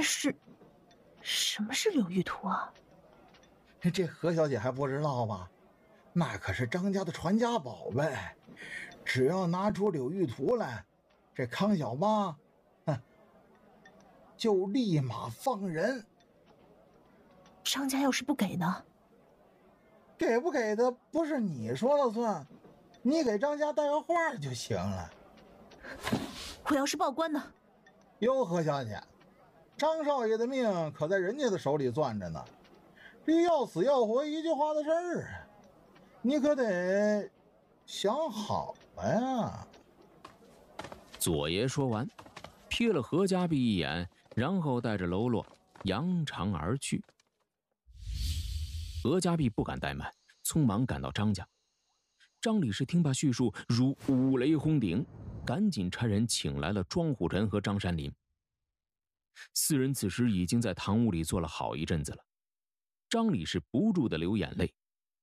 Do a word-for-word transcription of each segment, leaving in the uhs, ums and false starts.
但是，什么是柳玉图啊？ 这何小姐还不知道吧？那可是张家的传家宝贝，只要拿出柳玉图来，这康小八，哼，就立马放人。 张家要是不给呢？ 给不给的不是你说了算，你给张家带个话就行了。 我要是报官呢？ 哟，何小姐，张少爷的命可在人家的手里攥着呢，这要死要活一句话的事儿啊，你可得想好了呀。 左爷说完，瞥了何家碧一眼，然后带着喽啰扬长而去。何家碧不敢怠慢，匆忙赶到张家。张理事听罢叙述，如五雷轰顶，赶紧差人请来了庄虎臣和张山林。四人此时已经在堂屋里坐了好一阵子了。张理事不住地流眼泪。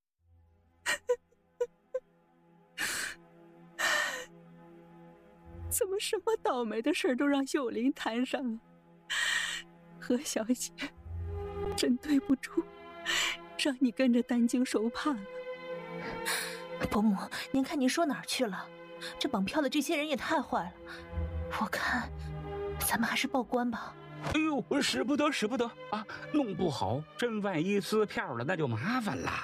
怎么什么倒霉的事都让幼林摊上了？何小姐，真对不住，让你跟着担惊受怕了。 伯母，您看您说哪儿去了？这绑票的这些人也太坏了，我看咱们还是报官吧。 哎呦，使不得，使不得啊！弄不好，真万一撕票了，那就麻烦了。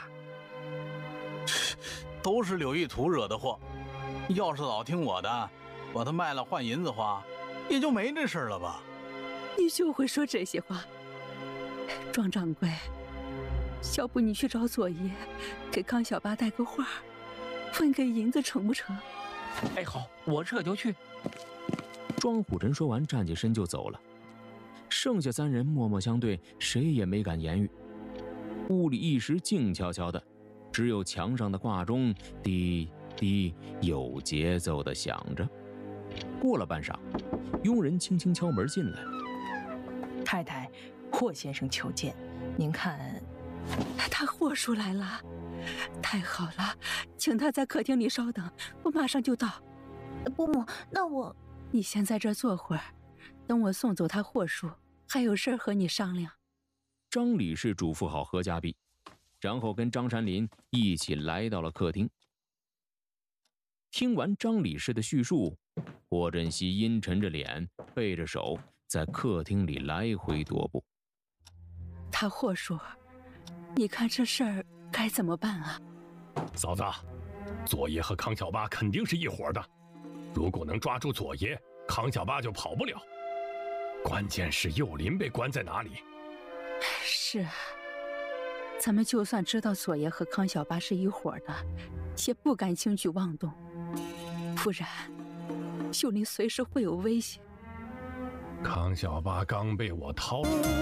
都是柳玉图惹的祸，要是早听我的，把他卖了换银子花，也就没这事了吧？ 你就会说这些话，庄掌柜，要不你去找左爷，给康小八带个话，问个银子成不成？ 哎，好，我这就去。 庄虎臣说完，站起身就走了。剩下三人默默相对，谁也没敢言语。屋里一时静悄悄的，只有墙上的挂钟滴滴有节奏地响着。过了半晌，佣人轻轻敲门进来。 太太，霍先生求见，您看。 他霍叔来了，太好了，请他在客厅里稍等，我马上就到。 伯母，那我…… 你先在这儿坐会儿，等我送走他霍叔，还有事儿和你商量。 张理事嘱咐好何家碧，然后跟张山林一起来到了客厅。听完张理事的叙述，霍振熙阴沉着脸，背着手在客厅里来回踱步。 他霍叔，你看这事儿该怎么办啊？ 嫂子，左爷和康小八肯定是一伙的，如果能抓住左爷，康小八就跑不了。关键是幼林被关在哪里？ 是啊，咱们就算知道左爷和康小八是一伙的，也不敢轻举妄动，不然幼林随时会有危险。 康小八刚被我掏。